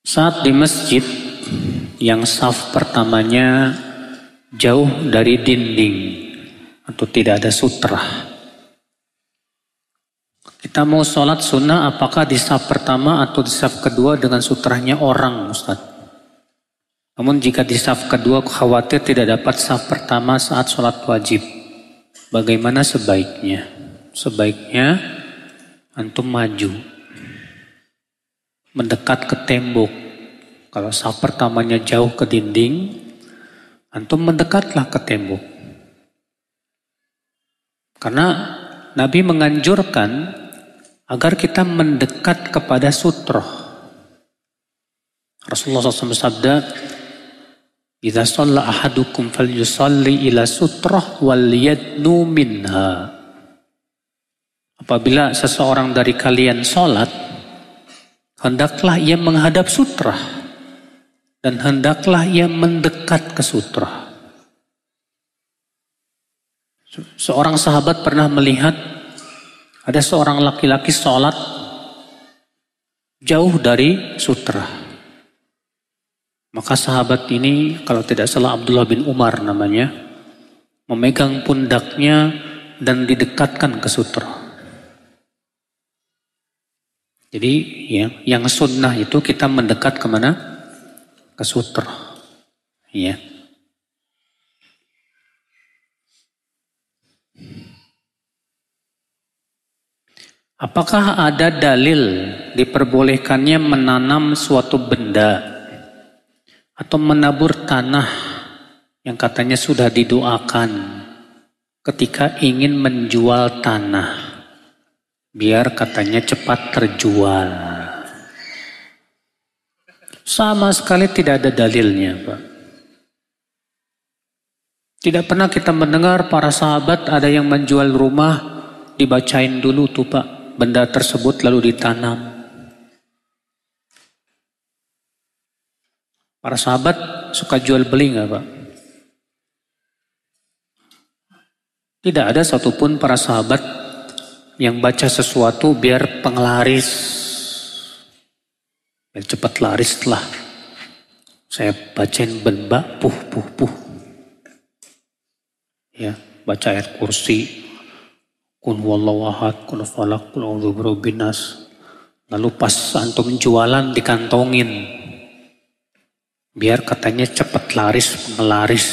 Saat di masjid yang saf pertamanya jauh dari dinding atau tidak ada sutra. Kita mau sholat sunnah apakah di saf pertama atau di saf kedua dengan sutranya orang, Ustaz? Namun jika di saf kedua khawatir tidak dapat saf pertama saat sholat wajib. Bagaimana sebaiknya? Sebaiknya antum maju. Mendekat ke tembok. Kalau saf pertamanya jauh ke dinding, antum mendekatlah ke tembok. Karena Nabi menganjurkan agar kita mendekat kepada sutroh. Rasulullah SAW bersabda, "Idza shalla ahadukum falyusalli ila sutroh wal yadnu minha." Apabila seseorang dari kalian sholat, hendaklah ia menghadap sutrah dan hendaklah ia mendekat ke sutrah. Seorang sahabat pernah melihat ada seorang laki-laki sholat jauh dari sutrah. Maka sahabat ini, kalau tidak salah Abdullah bin Umar namanya, memegang pundaknya dan didekatkan ke sutrah. Jadi ya, yang sunnah itu kita mendekat kemana? Ke sutrah. Ya. Apakah ada dalil diperbolehkannya menanam suatu benda atau menabur tanah yang katanya sudah didoakan ketika ingin menjual tanah? Biar katanya cepat terjual. Sama sekali tidak ada dalilnya, Pak. Tidak pernah kita mendengar para sahabat ada yang menjual rumah, dibacain dulu tuh Pak, benda tersebut lalu ditanam. Para sahabat suka jual beli nggak Pak? Tidak ada satupun para sahabat yang baca sesuatu biar penglaris, biar cepat laris lah. Saya bacain benba, puh. Ya, baca ayat kursi, kun wallahu ahad, kun falak, kun a'udzu birabbin nas. Lalu pas antum jualan dikantongin, biar katanya cepat laris, penglaris.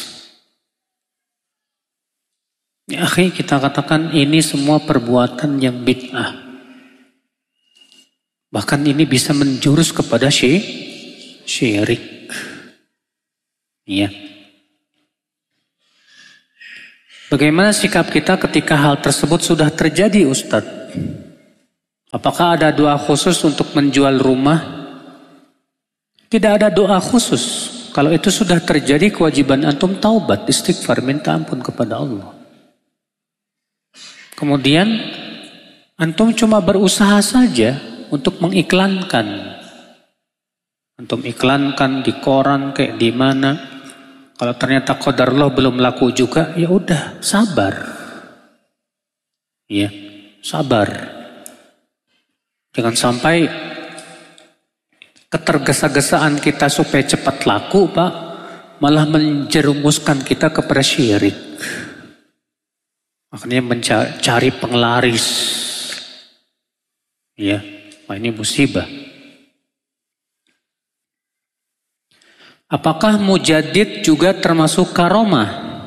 Ya akhi, kita katakan ini semua perbuatan yang bid'ah. Bahkan ini bisa menjurus kepada syirik. Ya. Bagaimana sikap kita ketika hal tersebut sudah terjadi, Ustadz? Apakah ada doa khusus untuk menjual rumah? Tidak ada doa khusus. Kalau itu sudah terjadi, kewajiban antum taubat, istighfar, minta ampun kepada Allah. Kemudian antum cuma berusaha saja untuk mengiklankan. Antum iklankan di koran kayak di mana. Kalau ternyata qadarullah belum laku juga, ya udah sabar. Ya, sabar. Jangan sampai ketergesa-gesaan kita supaya cepat laku, Pak, malah menjerumuskan kita kepada syirik. Makanya mencari penglaris. Ya, ini musibah. Apakah mujaddid juga termasuk karomah?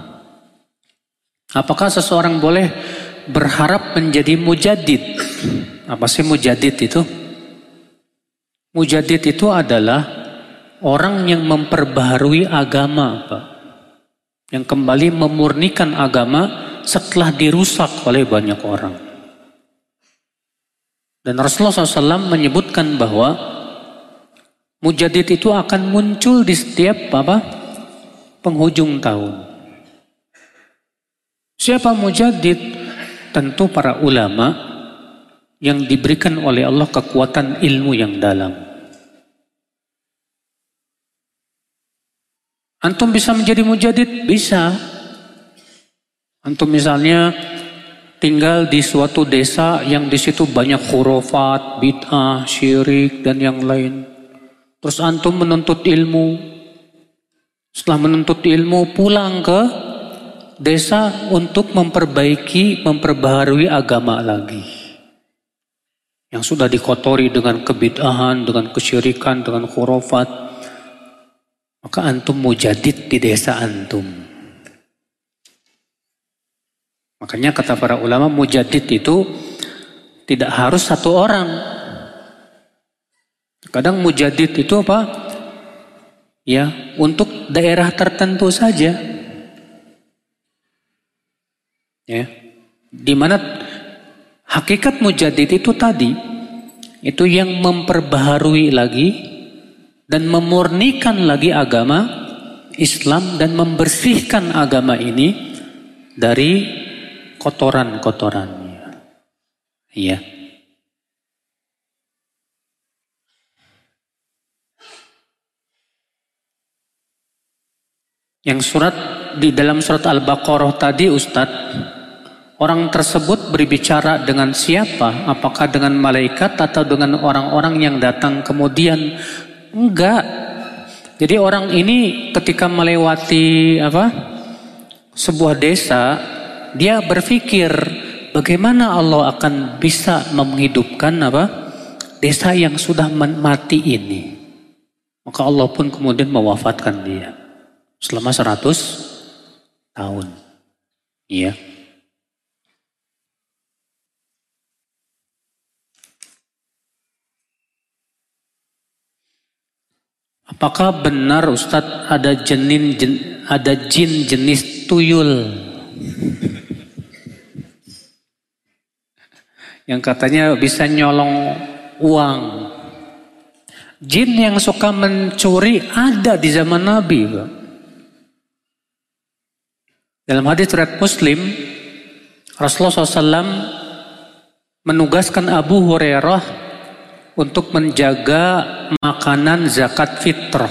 Apakah seseorang boleh berharap menjadi mujaddid? Apa sih mujaddid itu? Mujaddid itu adalah orang yang memperbaharui agama, Pak. Yang kembali memurnikan agama setelah dirusak oleh banyak orang. Dan Rasulullah SAW menyebutkan bahwa mujaddid itu akan muncul di setiap penghujung tahun. Siapa mujaddid? Tentu para ulama yang diberikan oleh Allah kekuatan ilmu yang dalam. Antum bisa menjadi mujaddid? Bisa. Antum misalnya tinggal di suatu desa yang di situ banyak khurafat, bid'ah, syirik dan yang lain. Terus antum menuntut ilmu. Setelah menuntut ilmu pulang ke desa untuk memperbaharui agama lagi. Yang sudah dikotori dengan kebid'ahan, dengan kesyirikan, dengan khurafat. Maka antum mujadid di desa antum. Makanya kata para ulama mujadid itu tidak harus satu orang. Kadang mujadid itu apa? Ya, untuk daerah tertentu saja. Ya. Di mana hakikat mujadid itu tadi itu yang memperbaharui lagi dan memurnikan lagi agama Islam dan membersihkan agama ini dari kotoran-kotorannya. Iya. Yang di dalam surat Al-Baqarah tadi Ustadz, orang tersebut berbicara dengan siapa? Apakah dengan malaikat atau dengan orang-orang yang datang kemudian? Enggak. Jadi orang ini ketika melewati sebuah desa, dia berpikir bagaimana Allah akan bisa menghidupkan desa yang sudah mati ini. Maka Allah pun kemudian mewafatkan dia selama 100 tahun. Iya. Apakah benar Ustadz ada jin jenis tuyul yang katanya bisa nyolong uang? Jin yang suka mencuri ada di zaman Nabi, Pak. Dalam hadis riwayat Muslim, Rasulullah SAW menugaskan Abu Hurairah untuk menjaga makanan zakat fitr.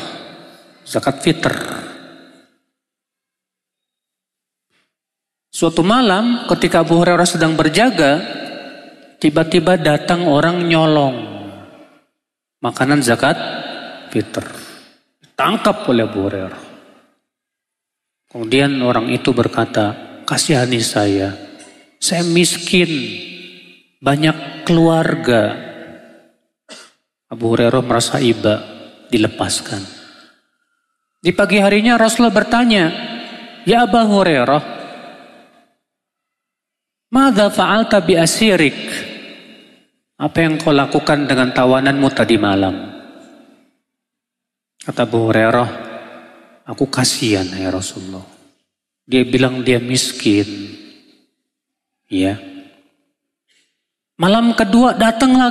Suatu malam ketika Abu Hurairah sedang berjaga, tiba-tiba datang orang nyolong makanan zakat fitr. Tangkap oleh Abu Hurairah. Kemudian orang itu berkata, kasihani saya miskin, banyak keluarga. Abu Hurairah merasa iba, dilepaskan. Di pagi harinya Rasulullah bertanya, ya Abu Hurairah, madza fa'alta bi asirik? Apa yang kau lakukan dengan tawananmu tadi malam? Kata Abu Hurairah, aku kasihan ya Rasulullah. Dia bilang dia miskin. Ya. Malam kedua datang lagi.